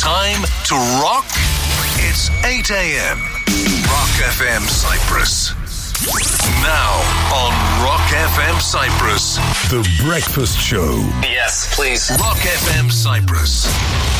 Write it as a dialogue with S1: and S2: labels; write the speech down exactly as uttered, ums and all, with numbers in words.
S1: Time to rock? It's eight a.m. Rock F M Cyprus. Now on Rock F M Cyprus. The Breakfast Show.
S2: Yes, please.
S1: Rock F M Cyprus.